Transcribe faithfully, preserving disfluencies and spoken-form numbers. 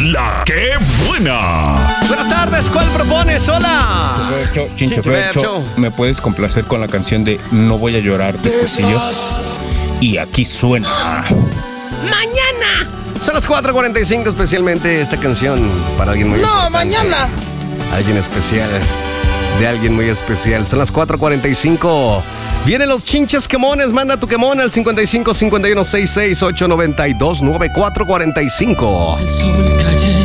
La que buena. Buenas tardes, ¿cuál propones? Hola. Chinchofercho, ¿me puedes complacer con la canción de No voy a llorar de Pocillo? Y aquí suena. Mañana. Son las cuatro cuarenta y cinco, especialmente esta canción para alguien muy No, importante. mañana. Alguien especial. De alguien muy especial. Son las cuatro cuarenta y cinco. Vienen los chinches quemones. Manda tu quemón al cincuenta y cinco cincuenta y uno sesenta y seis ocho noventa y dos nueve cuatro cuarenta y cinco. El sol cayendo